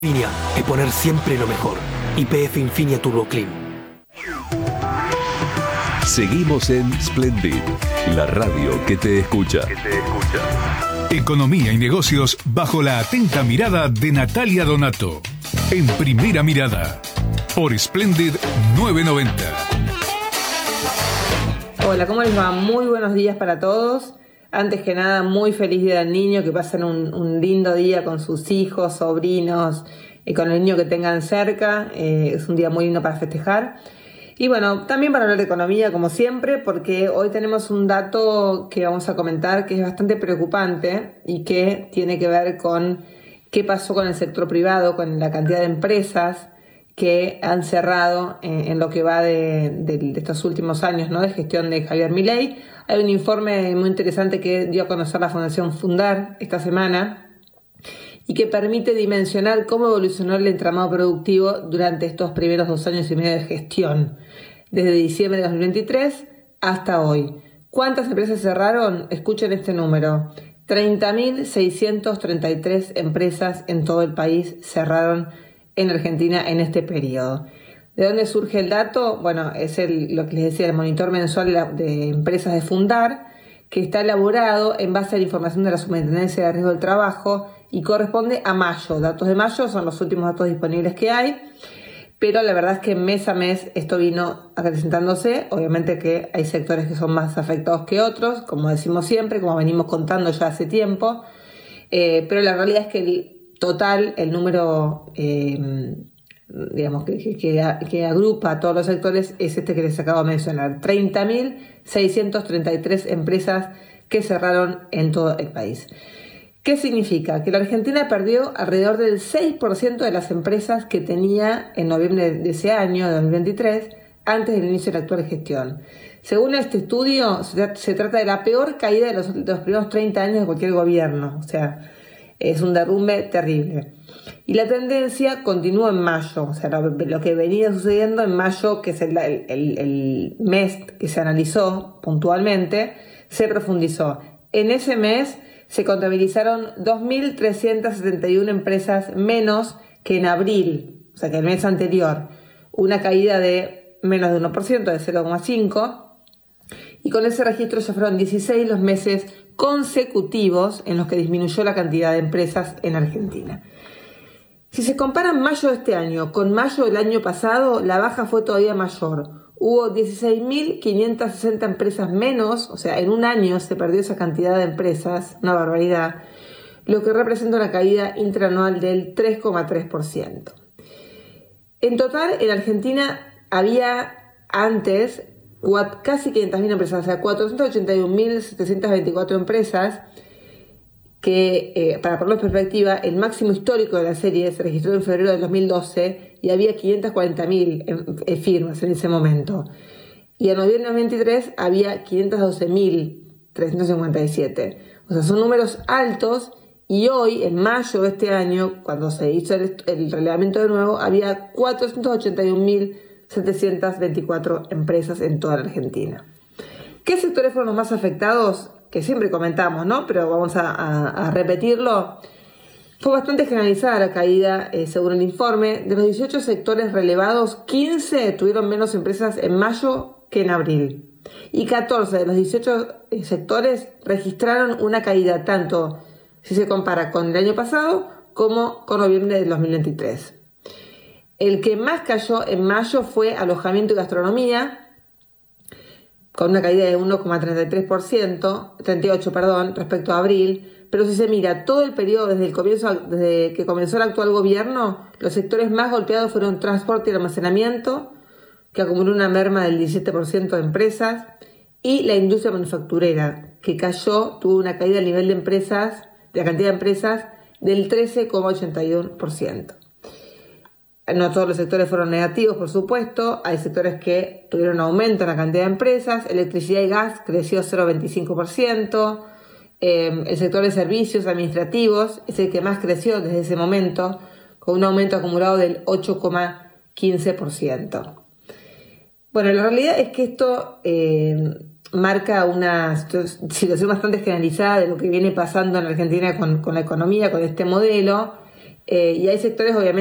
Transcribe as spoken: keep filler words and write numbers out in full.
Infinia es poner siempre lo mejor. Y P F Infinia Turbo Clean. Seguimos en Splendid, la radio que te escucha. Que te escucha. Economía y negocios bajo la atenta mirada de Natalia Donato. En Primera Mirada, por Splendid novecientos noventa. Hola, ¿cómo les va? Muy buenos días para todos. Antes que nada, muy feliz día del niño, que pasen un, un lindo día con sus hijos, sobrinos, y con el niño que tengan cerca. Eh, es un día muy lindo para festejar. Y bueno, también para hablar de economía, como siempre, porque hoy tenemos un dato que vamos a comentar que es bastante preocupante y que tiene que ver con qué pasó con el sector privado, con la cantidad de empresas que han cerrado en, en lo que va de, de, de estos últimos años, ¿no?, de gestión de Javier Milei. Hay un informe muy interesante que dio a conocer la Fundación Fundar esta semana y que permite dimensionar cómo evolucionó el entramado productivo durante estos primeros dos años y medio de gestión, desde diciembre de dos mil veintitrés hasta hoy. ¿Cuántas empresas cerraron? Escuchen este número. treinta mil seiscientas treinta y tres empresas en todo el país cerraron en Argentina en este periodo. ¿De dónde surge el dato? Bueno, es el, lo que les decía, el monitor mensual de empresas de Fundar, que está elaborado en base a la información de la Superintendencia de Riesgo del Trabajo y corresponde a mayo. Datos de mayo son los últimos datos disponibles que hay, pero la verdad es que mes a mes esto vino acrecentándose. Obviamente que hay sectores que son más afectados que otros, como decimos siempre, como venimos contando ya hace tiempo, eh, pero la realidad es que el total, el número eh, digamos que, que, que agrupa a todos los sectores es este que les acabo de mencionar, treinta mil seiscientas treinta y tres empresas que cerraron en todo el país. ¿Qué significa? Que la Argentina perdió alrededor del seis por ciento de las empresas que tenía en noviembre de ese año, de dos mil veintitrés, antes del inicio de la actual gestión. Según este estudio, se, se trata de la peor caída de los, de los primeros treinta años de cualquier gobierno, o sea, es un derrumbe terrible. Y la tendencia continúa en mayo, o sea, lo, lo que venía sucediendo en mayo, que es el, el, el mes que se analizó puntualmente, se profundizó. En ese mes se contabilizaron dos mil trescientas setenta y una empresas menos que en abril, o sea, que el mes anterior. Una caída de menos de uno por ciento, de cero coma cinco por ciento. Y con ese registro ya fueron dieciséis los meses consecutivos en los que disminuyó la cantidad de empresas en Argentina. Si se compara mayo de este año con mayo del año pasado, la baja fue todavía mayor. Hubo dieciséis mil quinientas sesenta empresas menos, o sea, en un año se perdió esa cantidad de empresas, una barbaridad, lo que representa una caída interanual del tres coma tres por ciento. En total, en Argentina había antes casi quinientas mil empresas, o sea, cuatrocientas ochenta y un mil setecientas veinticuatro empresas, que eh, para ponerlo en perspectiva, el máximo histórico de la serie se registró en febrero del dos mil doce y había quinientas cuarenta mil eh, firmas en ese momento. Y en noviembre de dos mil veintitrés había quinientas doce mil trescientos cincuenta y siete. O sea, son números altos, y hoy, en mayo de este año, cuando se hizo el, el relevamiento de nuevo, había cuatrocientas ochenta y un mil setecientas veinticuatro empresas en toda la Argentina. ¿Qué sectores fueron los más afectados? Que siempre comentamos, ¿no? Pero vamos a, a, a repetirlo. Fue bastante generalizada la caída, eh, según el informe. De los dieciocho sectores relevados, quince tuvieron menos empresas en mayo que en abril. Y catorce de los dieciocho eh, sectores registraron una caída, tanto si se compara con el año pasado como con noviembre del dos mil veintitrés. El que más cayó en mayo fue alojamiento y gastronomía, con una caída de uno coma treinta y tres por ciento, treinta y ocho por ciento, perdón, respecto a abril. Pero si se mira todo el periodo desde el comienzo, desde que comenzó el actual gobierno, los sectores más golpeados fueron transporte y almacenamiento, que acumuló una merma del diecisiete por ciento de empresas, y la industria manufacturera, que cayó, tuvo una caída a nivel de empresas, de la cantidad de empresas, del trece coma ochenta y uno por ciento. No todos los sectores fueron negativos, por supuesto. Hay sectores que tuvieron aumento en la cantidad de empresas. Electricidad y gas creció cero coma veinticinco por ciento. Eh, el sector de servicios administrativos es el que más creció desde ese momento, con un aumento acumulado del ocho coma quince por ciento. Bueno, la realidad es que esto eh, marca una situación bastante generalizada de lo que viene pasando en Argentina con, con la economía, con este modelo. Eh, y hay sectores obviamente